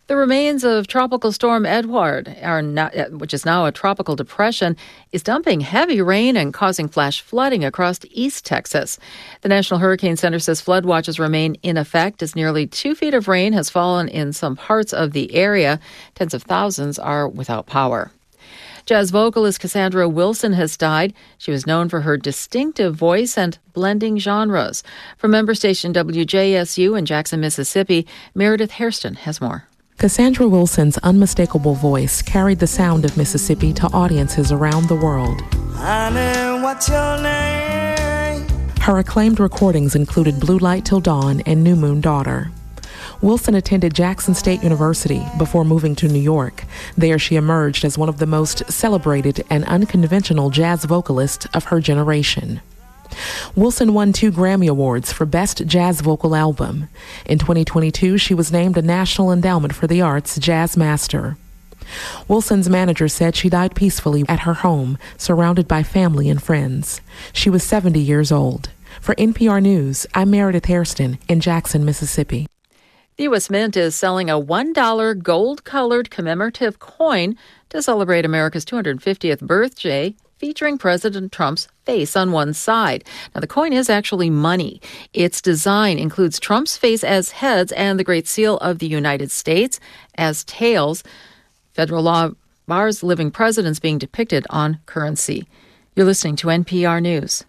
The remains of Tropical Storm Edward, which is now a tropical depression, is dumping heavy rain and causing flash flooding across East Texas. The National Hurricane Center says flood watches remain in effect as nearly 2 feet of rain has fallen in some parts of the area. Tens of thousands are without power. Jazz vocalist Cassandra Wilson has died. She was known for her distinctive voice and blending genres. From member station WJSU in Jackson, Mississippi, Meredith Hairston has more. Cassandra Wilson's unmistakable voice carried the sound of Mississippi to audiences around the world. Honey, what's your name? Her acclaimed recordings included Blue Light Till Dawn and New Moon Daughter. Wilson attended Jackson State University before moving to New York. There she emerged as one of the most celebrated and unconventional jazz vocalists of her generation. Wilson won 2 Grammy Awards for Best Jazz Vocal Album. In 2022, she was named a National Endowment for the Arts Jazz Master. Wilson's manager said she died peacefully at her home, surrounded by family and friends. She was 70 years old. For NPR News, I'm Meredith Hairston in Jackson, Mississippi. The U.S. Mint is selling a $1 gold-colored commemorative coin to celebrate America's 250th birthday, featuring President Trump's face on one side. Now, the coin is actually money. Its design includes Trump's face as heads and the Great Seal of the United States as tails. Federal law bars living presidents being depicted on currency. You're listening to NPR News.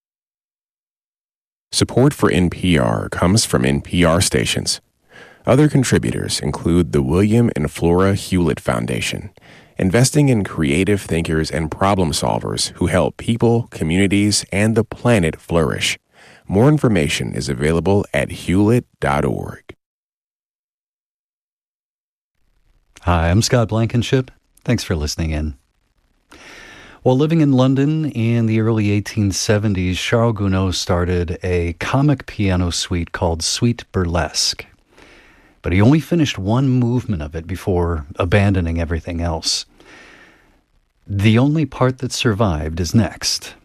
Support for NPR comes from NPR stations. Other contributors include the William and Flora Hewlett Foundation, investing in creative thinkers and problem solvers who help people, communities, and the planet flourish. More information is available at hewlett.org. Hi, I'm Scott Blankenship. Thanks for listening in. While living in London in the early 1870s, Charles Gounod started a comic piano suite called Suite Burlesque. But he only finished one movement of it before abandoning everything else. The only part that survived is next.